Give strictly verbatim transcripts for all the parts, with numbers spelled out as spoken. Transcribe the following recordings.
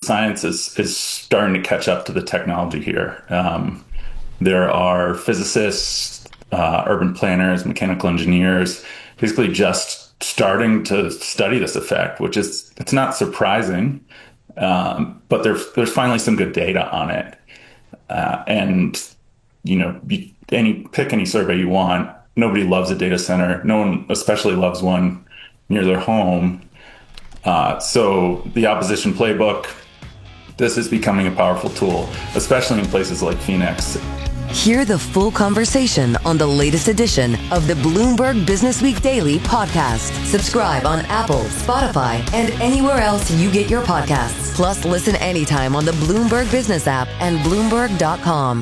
science is, is starting to catch up to the technology here. Um, there are physicists, uh, urban planners, mechanical engineers, basically just starting to study this effect, which is, it's not surprising, um, but there's, there's finally some good data on it. Uh, and, you know, you, any pick any survey you want. Nobody loves a data center. No one especially loves one near their home. Uh, so the opposition playbook, this is becoming a powerful tool, especially in places like Phoenix. Hear the full conversation on the latest edition of the Bloomberg Businessweek Daily podcast. Subscribe on Apple, Spotify, and anywhere else you get your podcasts. Plus, listen anytime on the Bloomberg Business app and Bloomberg dot com.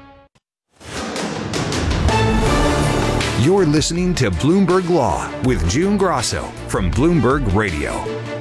You're listening to Bloomberg Law with June Grosso from Bloomberg Radio.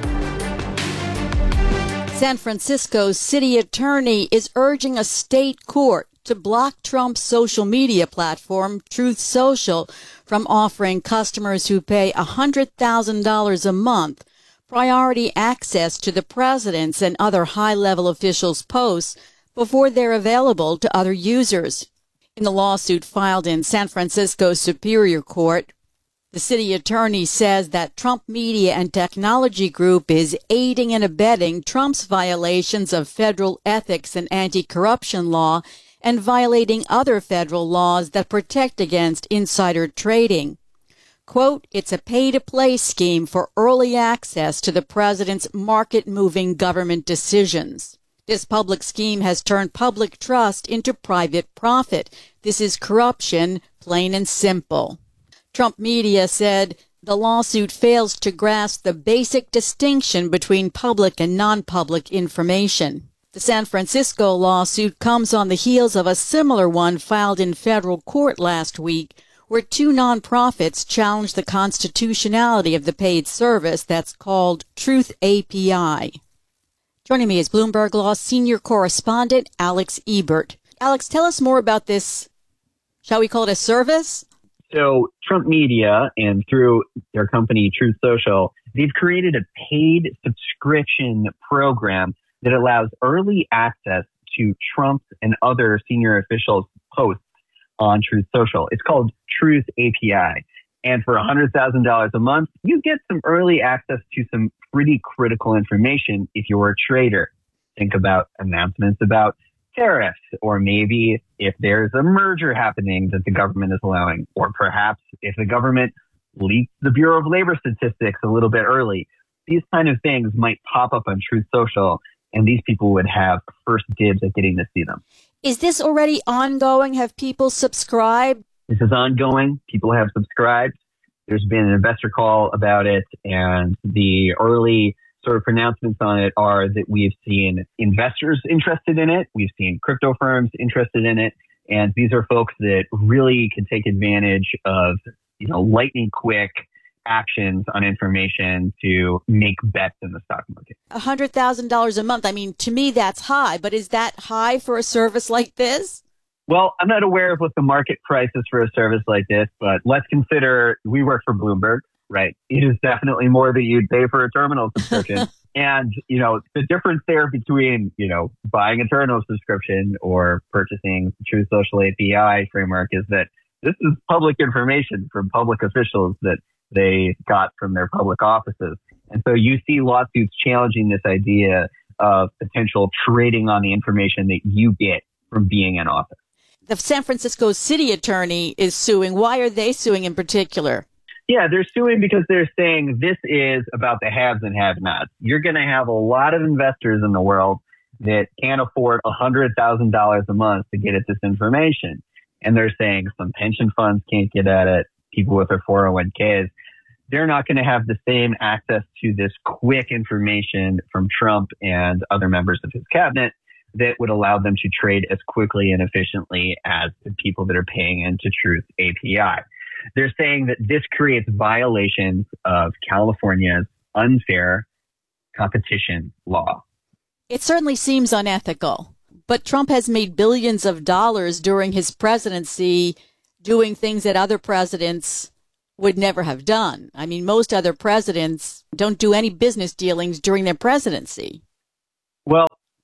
San Francisco's city attorney is urging a state court to block Trump's social media platform, Truth Social, from offering customers who pay one hundred thousand dollars a month priority access to the president's and other high-level officials' posts before they're available to other users. In the lawsuit filed in San Francisco Superior Court, the city attorney says that Trump Media and Technology Group is aiding and abetting Trump's violations of federal ethics and anti-corruption law and violating other federal laws that protect against insider trading. Quote, it's a pay-to-play scheme for early access to the president's market-moving government decisions. This public scheme has turned public trust into private profit. This is corruption, plain and simple. Trump Media said the lawsuit fails to grasp the basic distinction between public and non-public information. The San Francisco lawsuit comes on the heels of a similar one filed in federal court last week, where two nonprofits challenged the constitutionality of the paid service that's called Truth A P I. Joining me is Bloomberg Law senior correspondent Alex Ebert. Alex, tell us more about this, shall we call it a service? So Trump Media and through their company Truth Social, they've created a paid subscription program that allows early access to Trump and other senior officials' posts on Truth Social. It's called Truth A P I. And for one hundred thousand dollars a month, you get some early access to some pretty critical information if you're a trader. Think about announcements about tariffs, or maybe if there's a merger happening that the government is allowing, or perhaps if the government leaks the Bureau of Labor statistics a little bit early. These kind of things might pop up on Truth Social, and these people would have first dibs at getting to see them. Is this already ongoing? Have people subscribed? This is ongoing. People have subscribed. There's been an investor call about it, and the early sort of pronouncements on it are that we've seen investors interested in it. We've seen crypto firms interested in it. And these are folks that really can take advantage of, you know, lightning quick actions on information to make bets in the stock market. one hundred thousand dollars a month. I mean, to me, that's high. But is that high for a service like this? Well, I'm not aware of what the market price is for a service like this, but let's consider we work for Bloomberg, right? It is definitely more than you'd pay for a terminal subscription. And, you know, the difference there between, you know, buying a terminal subscription or purchasing the Truth Social A P I framework is that this is public information from public officials that they got from their public offices. And so you see lawsuits challenging this idea of potential trading on the information that you get from being in office. The San Francisco city attorney is suing. Why are they suing in particular? Yeah, they're suing because they're saying this is about the haves and have-nots. You're going to have a lot of investors in the world that can't afford one hundred thousand dollars a month to get at this information. And they're saying some pension funds can't get at it, people with their four oh one k's. They're not going to have the same access to this quick information from Trump and other members of his cabinet that would allow them to trade as quickly and efficiently as the people that are paying into Truth A P I. They're saying that this creates violations of California's unfair competition law. It certainly seems unethical, but Trump has made billions of dollars during his presidency doing things that other presidents would never have done. I mean, most other presidents don't do any business dealings during their presidency. Well,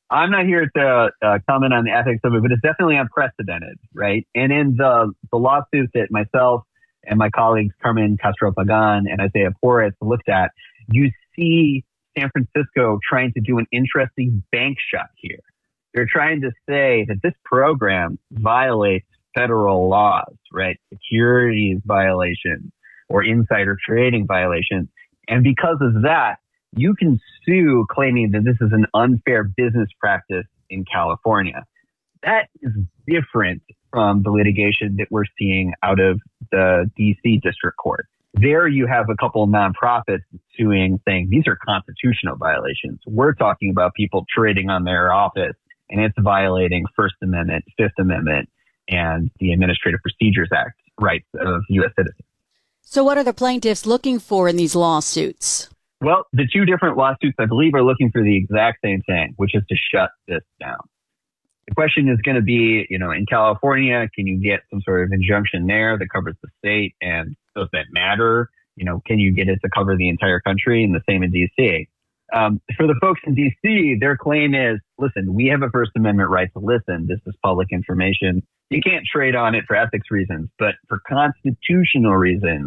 I'm not here to uh, comment on the ethics of it, but it's definitely unprecedented, right? And in the, the lawsuit that myself and my colleagues Carmen Castro-Pagan and Isaiah Porras looked at, you see San Francisco trying to do an interesting bank shot here. They're trying to say that this program violates federal laws, right? Securities violations or insider trading violations. And because of that, you can sue claiming that this is an unfair business practice in California. That is different from the litigation that we're seeing out of the D C District Court. There you have a couple of nonprofits suing, saying these are constitutional violations. We're talking about people trading on their office, and it's violating First Amendment, Fifth Amendment, and the Administrative Procedures Act rights of U S citizens. So what are the plaintiffs looking for in these lawsuits? Well, the two different lawsuits, I believe, are looking for the exact same thing, which is to shut this down. The question is going to be, you know, in California, can you get some sort of injunction there that covers the state? And does that matter? You know, can you get it to cover the entire country? And the same in D C. Um, for the folks in D C, their claim is, listen, we have a First Amendment right to listen. This is public information. You can't trade on it for ethics reasons, but for constitutional reasons,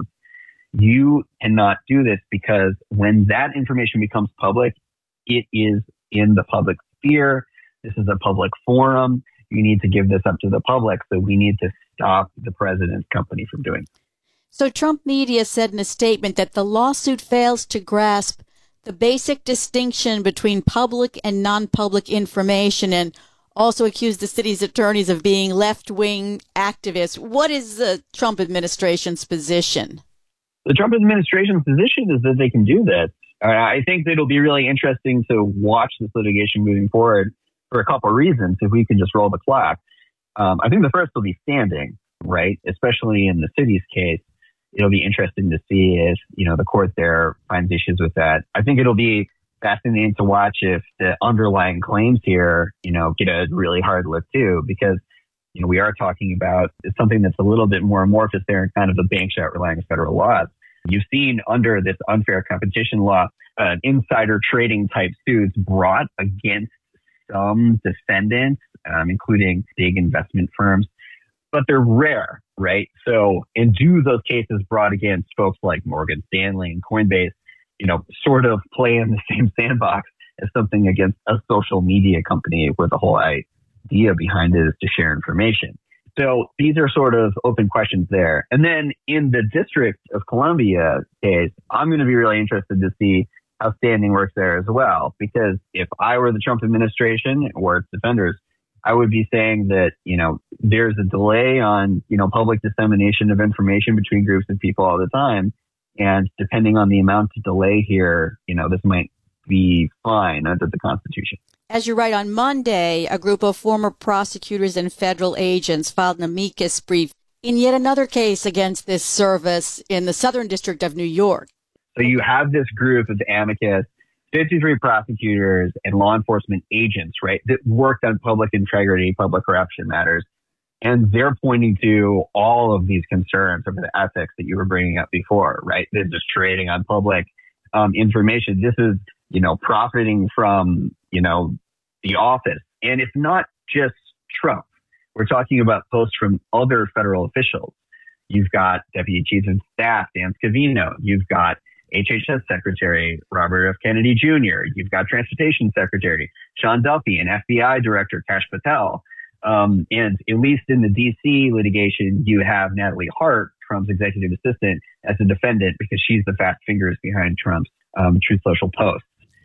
you cannot do this, because when that information becomes public, it is in the public sphere. This is a public forum. You need to give this up to the public. So we need to stop the president's company from doing it. So Trump media said in a statement that the lawsuit fails to grasp the basic distinction between public and non-public information, and also accused the city's attorneys of being left-wing activists. What is the Trump administration's position? The Trump administration's position is that they can do this. Uh, I think that it'll be really interesting to watch this litigation moving forward for a couple of reasons, if we can just roll the clock. Um, I think the first will be standing, right? Especially in the city's case. It'll be interesting to see if, you know, the court there finds issues with that. I think it'll be fascinating to watch if the underlying claims here, you know, get a really hard look too, because, you know, we are talking about something that's a little bit more amorphous there and kind of a bank shot relying on federal laws. You've seen under this unfair competition law, uh, insider trading type suits brought against some defendants, um, including big investment firms, but they're rare, right? So, and do those cases brought against folks like Morgan Stanley and Coinbase, you know, sort of play in the same sandbox as something against a social media company where the whole idea behind it is to share information. So these are sort of open questions there. And then in the District of Columbia case, I'm going to be really interested to see how standing works there as well. Because if I were the Trump administration or its defenders, I would be saying that, you know, there's a delay on, you know, public dissemination of information between groups of people all the time. And depending on the amount of delay here, you know, this might be fine under the Constitution. As you write, on Monday, a group of former prosecutors and federal agents filed an amicus brief in yet another case against this service in the Southern District of New York. So you have this group of amicus, fifty-three prosecutors and law enforcement agents, right, that worked on public integrity, public corruption matters. And they're pointing to all of these concerns over the ethics that you were bringing up before, right? They're just trading on public um, information. This is, you know, profiting from, you know, the office. And it's not just Trump. We're talking about posts from other federal officials. You've got Deputy Chief of Staff Dan Scavino. You've got H H S Secretary Robert F. Kennedy Junior You've got Transportation Secretary Sean Duffy and F B I Director Kash Patel. Um, and at least in the D C litigation, you have Natalie Hart, Trump's executive assistant, as a defendant because she's the fast fingers behind Trump's um, Truth Social posts.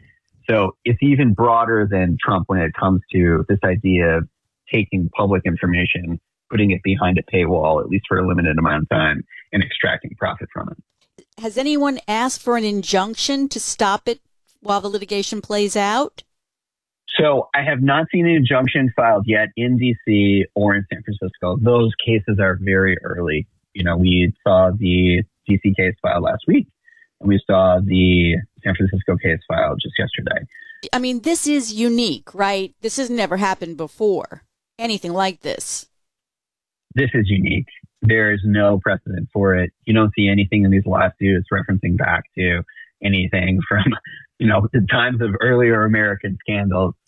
So it's even broader than Trump when it comes to this idea of taking public information, putting it behind a paywall, at least for a limited amount of time, and extracting profit from it. Has anyone asked for an injunction to stop it while the litigation plays out? So I have not seen an injunction filed yet in D C or in San Francisco. Those cases are very early. You know, we saw the D C case filed last week, and we saw the San Francisco case filed just yesterday. I mean, this is unique, right? This has never happened before, anything like this. This is unique. There is no precedent for it. You don't see anything in these lawsuits referencing back to anything from, you know, the times of earlier American scandals.